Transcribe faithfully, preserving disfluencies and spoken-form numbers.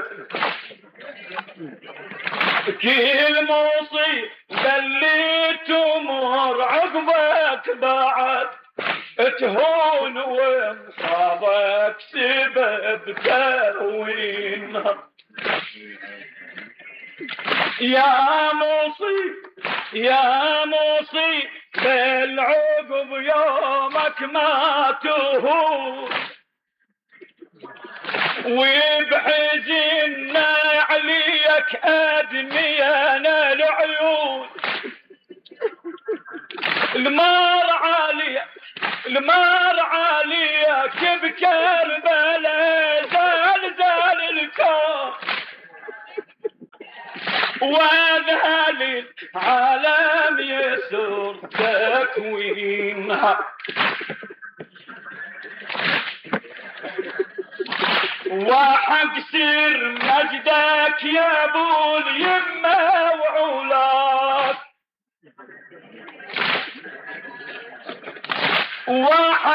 كل مصيبة اللي تمر عقبك بعد تهون ومصابك سبب تهوينها. يا مصيب يا مصيب بالعقب يومك ما تهون وبحزن عليك أدمينا العيون. المار عليك المار عليك بكربلاء زال زال الكون وذهل العالم يسر تكوينها. وحق سر مجدك يا ابو اليمه وعلاك وحق